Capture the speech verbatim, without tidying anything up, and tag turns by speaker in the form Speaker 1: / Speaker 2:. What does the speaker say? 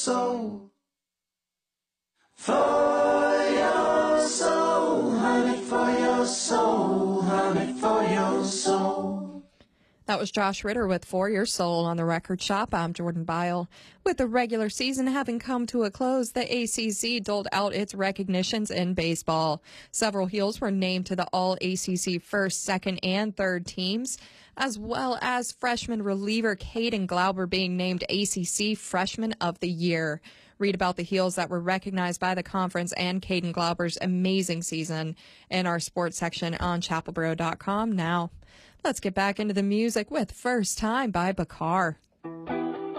Speaker 1: soul. For your soul, honey, for your soul, honey, for your soul.
Speaker 2: That was Josh Ritter with For Your Soul on the Record Shop. I'm Jordan Byle. With the regular season having come to a close, the A C C doled out its recognitions in baseball. Several Heels were named to the All-A C C first, second, and third teams, as well as freshman reliever Caden Glauber being named A C C Freshman of the Year. Read about the Heels that were recognized by the conference and Caden Glauber's amazing season in our sports section on chapel boro dot com now. Let's get back into the music with First Time by Bakar.